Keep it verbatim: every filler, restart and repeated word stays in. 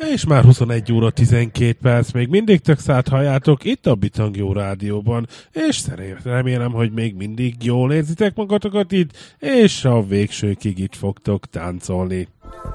És már huszonegy óra tizenkét perc, még mindig tök szállt halljátok itt a Bitang Jó Rádióban, és remélem, hogy még mindig jól érzitek magatokat itt, és a végsőkig itt fogtok táncolni.